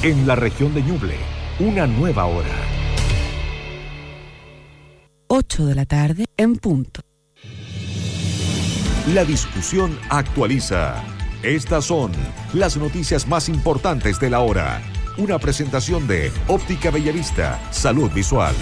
En la región de Ñuble, una nueva hora. 8 de la tarde en punto. La discusión actualiza. Estas son las noticias más importantes de la hora. Una presentación de Óptica Bellavista, Salud Visual.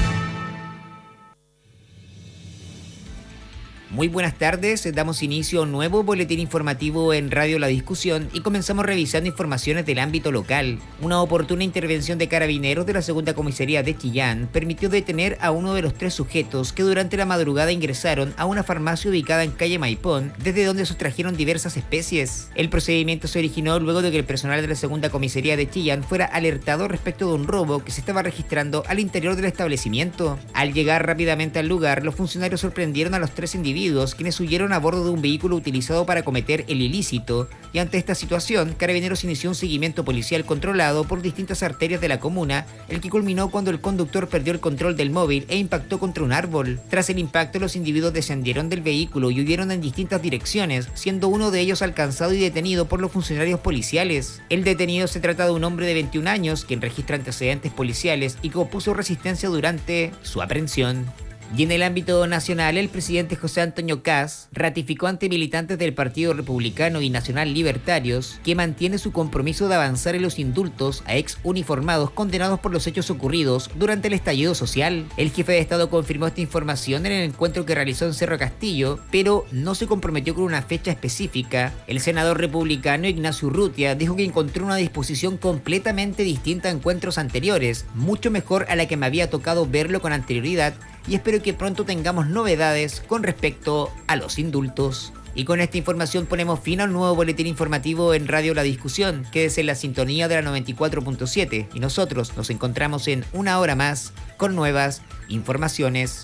Muy buenas tardes, damos inicio a un nuevo boletín informativo en Radio La Discusión y comenzamos revisando informaciones del ámbito local. Una oportuna intervención de carabineros de la segunda comisaría de Chillán permitió detener a uno de los 3 sujetos que durante la madrugada ingresaron a una farmacia ubicada en calle Maipón, desde donde sustrajeron diversas especies. El procedimiento se originó luego de que el personal de la segunda comisaría de Chillán fuera alertado respecto de un robo que se estaba registrando al interior del establecimiento. Al llegar rápidamente al lugar, los funcionarios sorprendieron a los 3 individuos quienes huyeron a bordo de un vehículo utilizado para cometer el ilícito, y ante esta situación, Carabineros inició un seguimiento policial controlado por distintas arterias de la comuna, el que culminó cuando el conductor perdió el control del móvil e impactó contra un árbol. Tras el impacto, los individuos descendieron del vehículo y huyeron en distintas direcciones, siendo uno de ellos alcanzado y detenido por los funcionarios policiales. El detenido se trata de un hombre de 21 años, quien registra antecedentes policiales y que opuso resistencia durante su aprehensión. Y en el ámbito nacional, el presidente José Antonio Kast ratificó ante militantes del Partido Republicano y Nacional Libertarios que mantiene su compromiso de avanzar en los indultos a ex uniformados condenados por los hechos ocurridos durante el estallido social. El jefe de Estado confirmó esta información en el encuentro que realizó en Cerro Castillo, pero no se comprometió con una fecha específica. El senador republicano Ignacio Urrutia dijo que encontró una disposición completamente distinta a encuentros anteriores, mucho mejor a la que me había tocado verlo con anterioridad, y espero que pronto tengamos novedades con respecto a los indultos. Y con esta información ponemos fin al nuevo boletín informativo en Radio La Discusión. Quédese en la sintonía de la 94.7 y nosotros nos encontramos en una hora más con nuevas informaciones.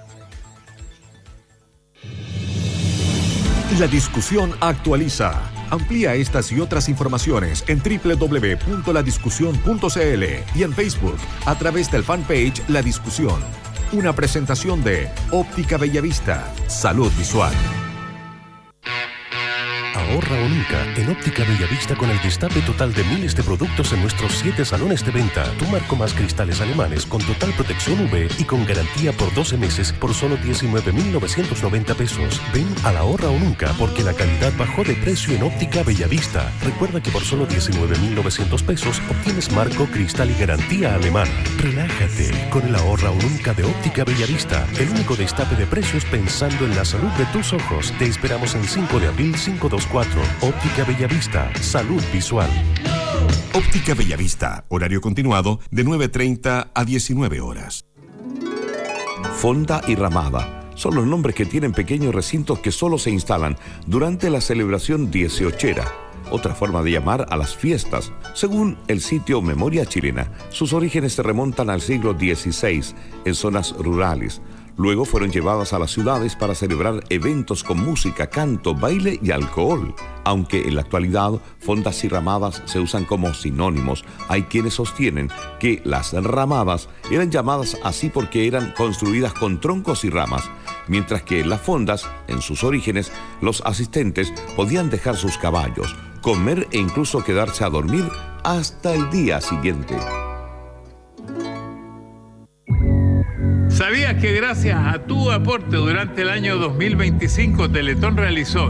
La discusión actualiza. Amplía estas y otras informaciones en www.ladiscusión.cl y en Facebook a través del fanpage La Discusión. Una presentación de Óptica Bellavista, Salud Visual. Ahorra o nunca en Óptica Bellavista con el destape total de miles de productos en nuestros 7 salones de venta. Tu marco más cristales alemanes con total protección UV y con garantía por 12 meses por solo 19.990 pesos. Ven a la Ahorra o nunca porque la calidad bajó de precio en Óptica Bellavista. Recuerda que por solo 19.900 pesos obtienes marco, cristal y garantía alemana. Relájate con el Ahorra o nunca de Óptica Bellavista. El único destape de precios pensando en la salud de tus ojos. Te esperamos en 5 de abril 524. Óptica Bellavista, Salud Visual. Óptica Bellavista, horario continuado de 9:30 a 19 horas. Fonda y ramada son los nombres que tienen pequeños recintos que solo se instalan durante la celebración 18era, otra forma de llamar a las fiestas. Según el sitio Memoria Chilena, sus orígenes se remontan al siglo XVI en zonas rurales. Luego fueron llevadas a las ciudades para celebrar eventos con música, canto, baile y alcohol. Aunque en la actualidad fondas y ramadas se usan como sinónimos, hay quienes sostienen que las ramadas eran llamadas así porque eran construidas con troncos y ramas, mientras que en las fondas, en sus orígenes, los asistentes podían dejar sus caballos, comer e incluso quedarse a dormir hasta el día siguiente. ¿Sabías que gracias a tu aporte durante el año 2025 Teletón realizó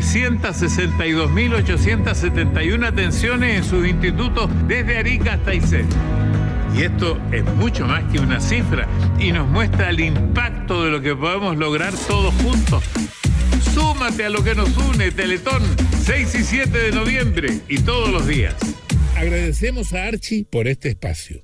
962.871 atenciones en sus institutos desde Arica hasta Aysén? Y esto es mucho más que una cifra y nos muestra el impacto de lo que podemos lograr todos juntos. Súmate a lo que nos une, Teletón, 6 y 7 de noviembre y todos los días. Agradecemos a Archie por este espacio.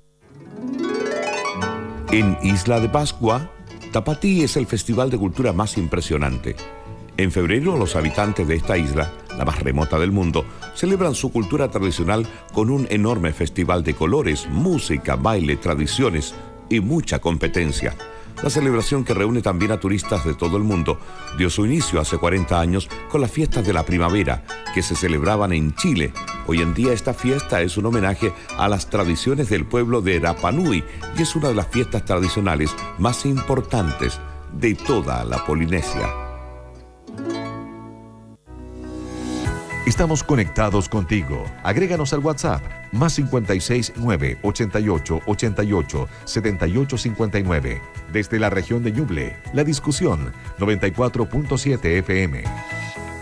En Isla de Pascua, Tapatí es el festival de cultura más impresionante. En febrero, los habitantes de esta isla, la más remota del mundo, celebran su cultura tradicional con un enorme festival de colores, música, baile, tradiciones y mucha competencia. La celebración, que reúne también a turistas de todo el mundo, dio su inicio hace 40 años con las fiestas de la primavera, que se celebraban en Chile. Hoy en día esta fiesta es un homenaje a las tradiciones del pueblo de Rapa Nui y es una de las fiestas tradicionales más importantes de toda la Polinesia. Estamos conectados contigo. Agréganos al WhatsApp más 56 9 88 88 78 59. Desde la región de Ñuble, La Discusión 94.7 FM.